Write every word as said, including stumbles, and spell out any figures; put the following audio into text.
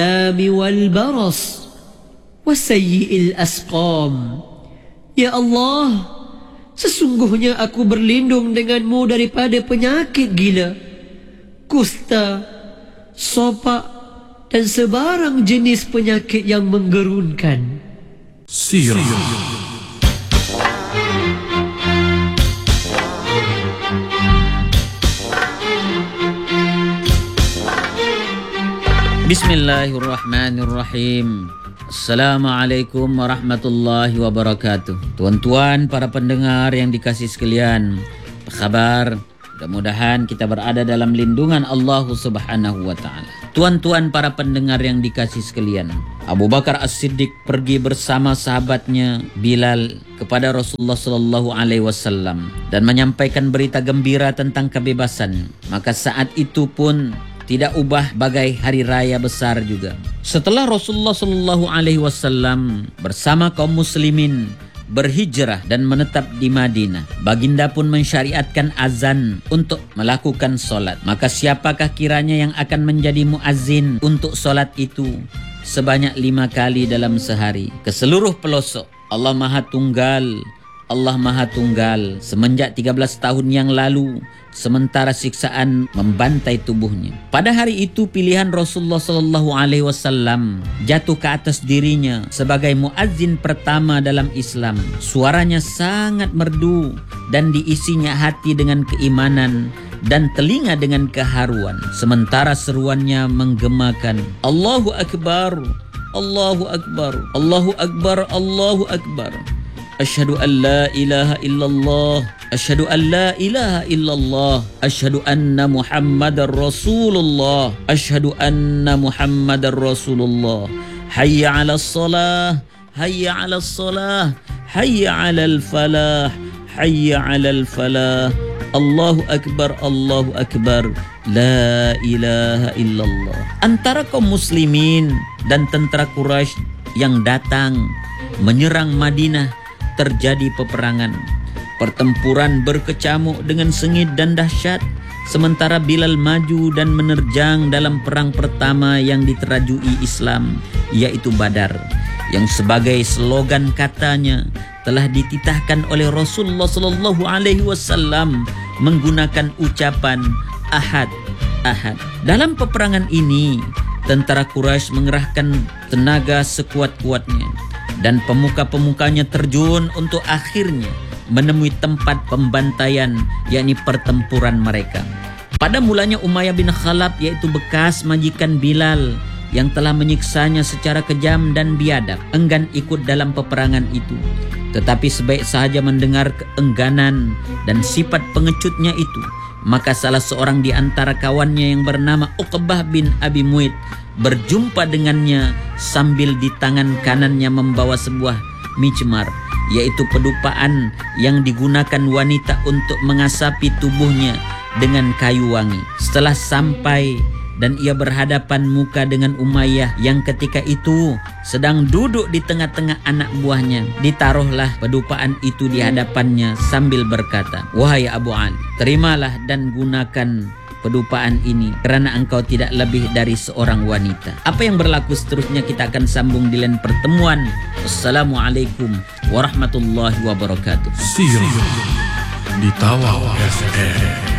والبرص وسيء الأسقام. Ya Allah, sesungguhnya aku berlindung denganmu daripada penyakit gila, kusta, sopak dan sebarang jenis penyakit yang menggerunkan. Sirah. Bismillahirrahmanirrahim. Assalamualaikum warahmatullahi wabarakatuh. Tuan-tuan para pendengar yang dikasihi sekalian, apa kabar? Mudah-mudahan kita berada dalam lindungan Allah Subhanahu wa taala. Tuan-tuan para pendengar yang dikasihi sekalian, Abu Bakar As-Siddiq pergi bersama sahabatnya Bilal kepada Rasulullah sallallahu alaihi wasallam dan menyampaikan berita gembira tentang kebebasan. Maka saat itu pun tidak ubah bagai hari raya besar juga. Setelah Rasulullah sallallahu alaihi wasallam bersama kaum muslimin berhijrah dan menetap di Madinah, baginda pun mensyariatkan azan untuk melakukan solat. Maka siapakah kiranya yang akan menjadi muazzin untuk solat itu sebanyak lima kali dalam sehari ke seluruh pelosok? Allah Maha Tunggal, Allah Maha Tunggal. Semenjak tiga belas tahun yang lalu, sementara siksaan membantai tubuhnya. Pada hari itu pilihan Rasulullah sallallahu alaihi wasallam jatuh ke atas dirinya sebagai muazzin pertama dalam Islam. Suaranya sangat merdu dan diisinya hati dengan keimanan dan telinga dengan keharuan. Sementara seruannya menggemakan, Allahu Akbar, Allahu Akbar, Allahu Akbar, Allahu Akbar. Asyhadu an la ilaha illallah, asyhadu an la ilaha illallah, asyhadu anna Muhammadar Rasulullah, asyhadu anna Muhammadar Rasulullah. Hayya 'alas shalah, hayya 'alas shalah, hayya 'alal falah, hayya 'alal falah. Allahu Akbar, Allahu Akbar, la ilaha illallah. Antara kaum muslimin dan tentara Quraisy yang datang menyerang Madinah terjadi peperangan. Pertempuran berkecamuk dengan sengit dan dahsyat, sementara Bilal maju dan menerjang dalam perang pertama yang diterajui Islam, yaitu Badar, yang sebagai slogan katanya telah dititahkan oleh Rasulullah sallallahu alaihi wasallam menggunakan ucapan Ahad, Ahad. Dalam peperangan ini, tentara Quraisy mengerahkan tenaga sekuat-kuatnya dan pemuka-pemukanya terjun untuk akhirnya menemui tempat pembantaian, yakni pertempuran mereka. Pada mulanya Umayyah bin Khalaf, yaitu bekas majikan Bilal yang telah menyiksanya secara kejam dan biadab, enggan ikut dalam peperangan itu. Tetapi sebaik sahaja mendengar keengganan dan sifat pengecutnya itu, maka salah seorang di antara kawannya yang bernama Uqbah bin Abi Mu'ayth berjumpa dengannya sambil di tangan kanannya membawa sebuah mijmar, yaitu pedupaan yang digunakan wanita untuk mengasapi tubuhnya dengan kayu wangi. Setelah sampai dan ia berhadapan muka dengan Umayyah yang ketika itu sedang duduk di tengah-tengah anak buahnya, ditaruhlah pedupaan itu di hadapannya sambil berkata, "Wahai Abu Ali, terimalah dan gunakan pedupaan ini kerana engkau tidak lebih dari seorang wanita." Apa yang berlaku seterusnya kita akan sambung di lain pertemuan. Assalamualaikum warahmatullahi wabarakatuh. Sirah di Tawau F M.